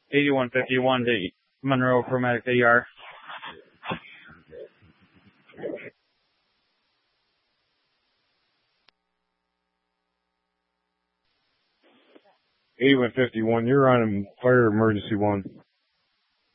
8151 to Monroe Chromatic AR. You're on Fire Emergency 1.